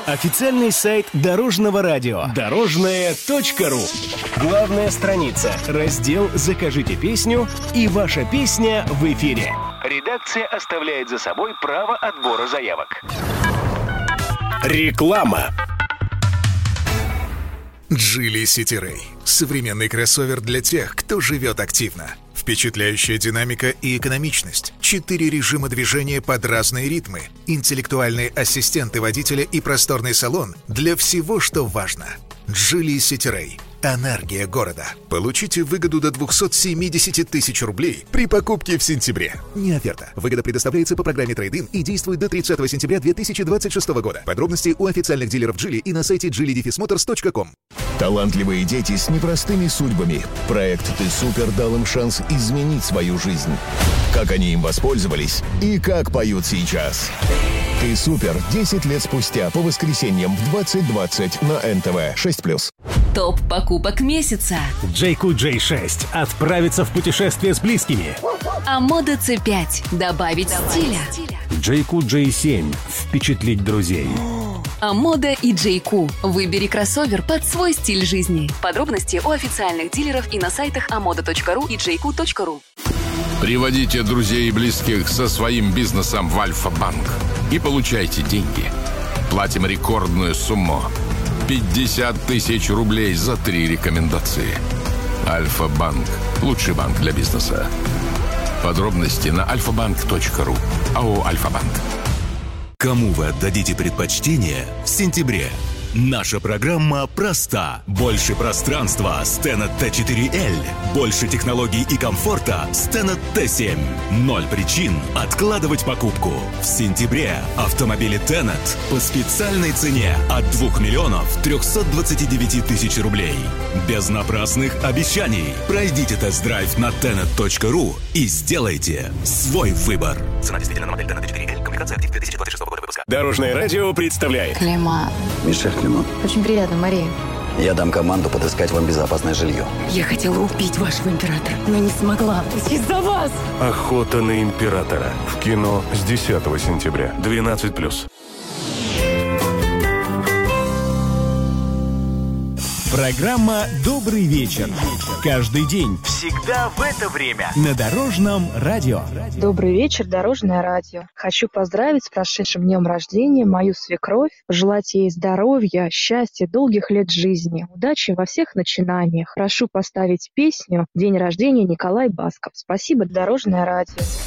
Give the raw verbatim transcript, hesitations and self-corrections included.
Официальный сайт Дорожного радио. Дорожное точка ру. Главная страница. Раздел «Закажите песню» и ваша песня в эфире. Редакция оставляет за собой право отбора заявок. Реклама. Geely City Ray. Современный кроссовер для тех, кто живет активно. Впечатляющая динамика и экономичность. Четыре режима движения под разные ритмы. Интеллектуальные ассистенты водителя и просторный салон для всего, что важно. Geely City Ray. Энергия города. Получите выгоду до двести семьдесят тысяч рублей при покупке в сентябре. Не оферта. Выгода предоставляется по программе Trade-in и действует до тридцатого сентября две тысячи двадцать шестого года. Подробности у официальных дилеров Geely и на сайте джили дефис моторс точка ком. Талантливые дети с непростыми судьбами. Проект «Ты супер» дал им шанс изменить свою жизнь. Как они им воспользовались и как поют сейчас. «Ты супер» десять лет спустя по воскресеньям в двадцать двадцать на эн тэ вэ шесть плюс. Топ покупок месяца. джей кью джей шесть. Отправиться в путешествие с близкими. Амода си пять. Добавить стиля. джей кью джей семь. Впечатлить друзей. Амода и джей кью. Выбери кроссовер под свой стиль жизни. Подробности у официальных дилеров и на сайтах амода точка ру и джей кью точка ру. Приводите друзей и близких со своим бизнесом в Альфа-банк и получайте деньги. Платим рекордную сумму. пятьдесят тысяч рублей за три рекомендации. Альфа-банк. Лучший банк для бизнеса. Подробности на альфа банк точка ру. АО «Альфа-банк». Кому вы отдадите предпочтение в сентябре? Наша программа проста. Больше пространства с Tenet тэ четыре эл. Больше технологий и комфорта с Tenet тэ семь. Ноль причин откладывать покупку. В сентябре автомобили Tenet по специальной цене от двух миллионов трехсот двадцати девяти тысяч рублей. Без напрасных обещаний. Пройдите тест-драйв на тенет точка ру и сделайте свой выбор. Цена действительно на модель Tenet тэ четыре эл. Комплектация актив две тысячи двадцать шестого года выпуска. Дорожное радио представляет. Клима. Мишель Климон. Очень приятно, Мария. Я дам команду подыскать вам безопасное жилье. Я хотела убить вашего императора, но не смогла. Из-за вас! Охота на императора. В кино с десятого сентября. двенадцать плюс. Программа «Добрый вечер». Каждый день. Всегда в это время. На Дорожном радио. Добрый вечер, Дорожное радио. Хочу поздравить с прошедшим днем рождения мою свекровь, пожелать ей здоровья, счастья, долгих лет жизни, удачи во всех начинаниях. Прошу поставить песню «День рождения» Николай Басков. Спасибо, Дорожное радио.